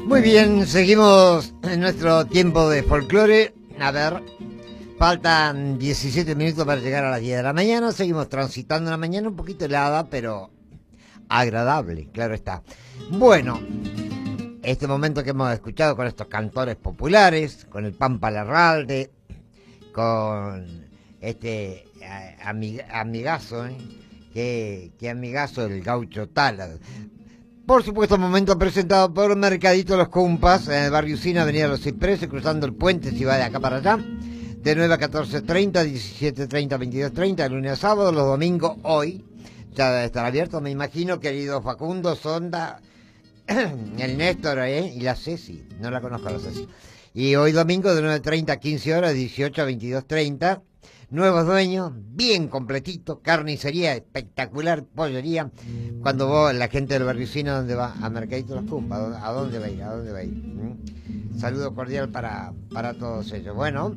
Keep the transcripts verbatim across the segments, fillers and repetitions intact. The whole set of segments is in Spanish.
Muy bien, seguimos en nuestro tiempo de folclore. A ver, faltan diecisiete minutos para llegar a las diez de la mañana. Seguimos transitando la mañana un poquito helada, pero agradable, claro está. Bueno, este momento que hemos escuchado con estos cantores populares, con el Pampa Larralde, con este amig amigazo, ¿eh? Qué, qué amigazo el Gaucho Tala. Por supuesto, momento presentado por Mercadito Los Cumpas, en el barrio Usina, avenida Los Cipreses, cruzando el puente si va de acá para allá, de nueve a catorce treinta, diecisiete treinta, veintidós treinta, de lunes a sábado, los domingos hoy, ya debe estar abierto, me imagino, querido Facundo, Sonda, el Néstor, ¿eh? Y la Ceci, no la conozco a la Ceci. Y hoy domingo de nueve treinta a quince horas, dieciocho a veintidós treinta, nuevos dueños, bien completito, carnicería espectacular, pollería. Cuando vos, la gente del barrio Usina, ¿dónde va? A Mercadito Los Cumpas, ¿a dónde va a ir? ¿A dónde va a ir? ¿Mm? Saludo cordial para, para todos ellos. Bueno,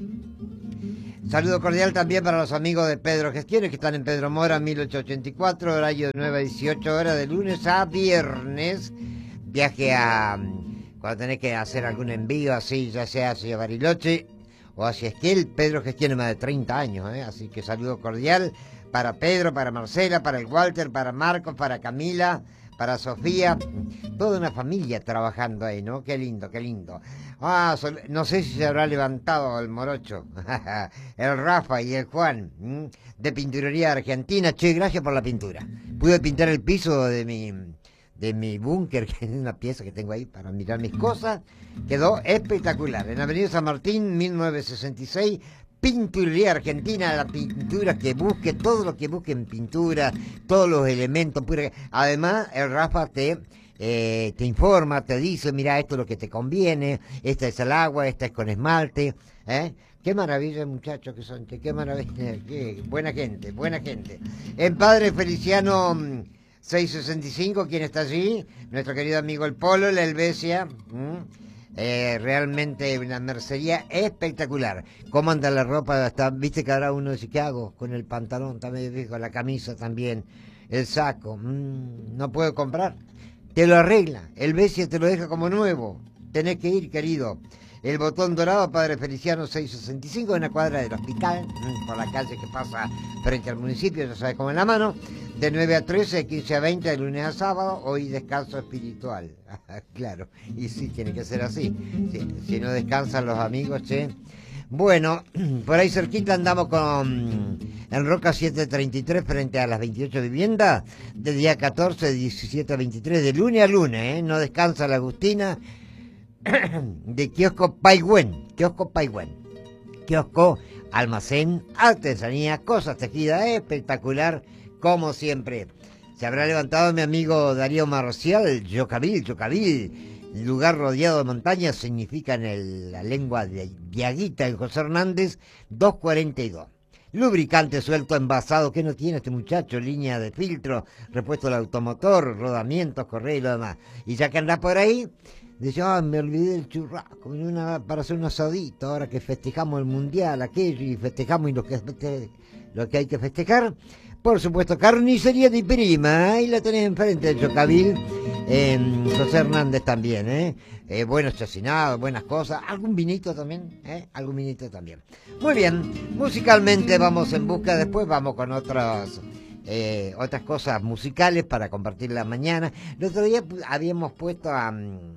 saludo cordial también para los amigos de Pedro Gestiones, que están en Pedro Mora, mil ochocientos ochenta y cuatro, horario de nueve a dieciocho horas, de lunes a viernes. Viaje a... cuando tenés que hacer algún envío así, ya sea hacia Bariloche o hacia Esquel. Pedro Gestiones más de treinta años, ¿eh? Así que saludo cordial para Pedro, para Marcela, para el Walter, para Marcos, para Camila, para Sofía, toda una familia trabajando ahí, ¿no? Qué lindo, qué lindo. Ah, no sé si se habrá levantado el morocho, el Rafa y el Juan, ¿m? De Pinturería Argentina. Che, gracias por la pintura. Pude pintar el piso de mi... de mi búnker, que es una pieza que tengo ahí para mirar mis cosas. Quedó espectacular. En Avenida San Martín, mil novecientos sesenta y seis, Pinturería Argentina, la pintura que busque, todo lo que busque en pintura, todos los elementos. Pura... Además, el Rafa te, eh, te informa, te dice, mira, esto es lo que te conviene, esta es el agua, esta es con esmalte, ¿eh? Qué maravilla, muchachos que son, qué maravilla, qué buena gente, buena gente. En Padre Feliciano seiscientos sesenta y cinco, ¿quién está allí? Nuestro querido amigo el Polo, la Helvecia. ¿Mm? Eh, realmente una mercería espectacular. ¿Cómo anda la ropa? Está, viste que ahora uno dice, ¿qué hago? Con el pantalón también, viejo, la camisa también, el saco. Mm, no puedo comprar. Te lo arregla. El Helvecia te lo deja como nuevo. Tenés que ir, querido. El Botón Dorado, Padre Feliciano seiscientos sesenta y cinco, en la cuadra del hospital, por la calle que pasa frente al municipio, ya sabes cómo en la mano, de nueve a trece, de quince a veinte, de lunes a sábado, hoy descanso espiritual. Claro, y sí, tiene que ser así. Sí, si no descansan los amigos, che. Bueno, por ahí cerquita andamos con en Roca setecientos treinta y tres, frente a las veintiocho viviendas, de día catorce, de diecisiete a veintitrés, de lunes a lunes, ¿eh? No descansa la Agustina. De kiosco Paigüen, kiosco Paigüen, kiosco, almacén, artesanía, cosas tejidas, espectacular, como siempre. Se habrá levantado mi amigo Darío Marcial, Yocavil, Yocavil, lugar rodeado de montañas, significa en el, la lengua de Diaguita, en José Hernández, doscientos cuarenta y dos. Lubricante suelto envasado, ¿qué no tiene este muchacho? Línea de filtro, repuesto del automotor, rodamientos, correa y lo demás. Y ya que anda por ahí, dice, ah, me olvidé del churrasco, una, para hacer un asadito, ahora que festejamos el mundial, aquello, y festejamos y lo que, lo que hay que festejar. Por supuesto, carnicería de prima, ahí la tenés enfrente del Chocavil, en José Hernández también, ¿eh? eh buenos chacinados, buenas cosas, algún vinito también, ¿eh? Algún vinito también. Muy bien, musicalmente vamos en busca, después vamos con otras... Eh, otras cosas musicales para compartir la mañana. El otro día habíamos puesto a... Um,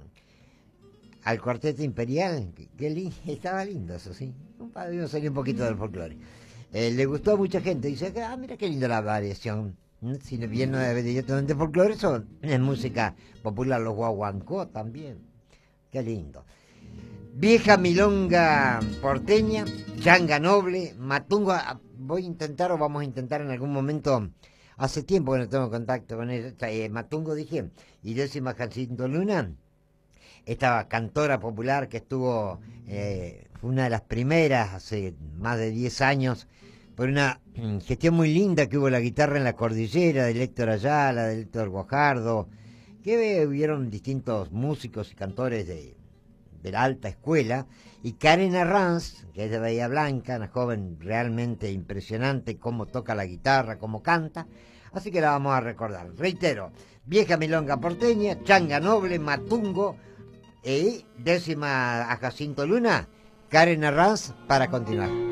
al Cuarteto Imperial, que, que li estaba lindo eso, sí. Podemos salir un poquito del folclore. Eh, le gustó a mucha gente, dice, ah, mira qué linda la variación. Si bien no es directamente folclore, eso es música popular, los guaguancó también. Qué lindo. Vieja milonga porteña, changa noble, matungo, voy a intentar o vamos a intentar en algún momento, hace tiempo que no tengo contacto con ella, eh, matungo dije, y décima Jacinto Luna, esta cantora popular que estuvo, eh, fue una de las primeras hace más de diez años, por una mm, gestión muy linda que hubo la guitarra en la cordillera, de Héctor Ayala, de Héctor Guajardo, que hubieron distintos músicos y cantores de, de la alta escuela, y Karen Arranz, que es de Bahía Blanca, una joven realmente impresionante, cómo toca la guitarra, cómo canta, así que la vamos a recordar. Reitero, vieja milonga porteña, changa noble, matungo, Y décima a Jacinto Luna, Karen Arranz para continuar.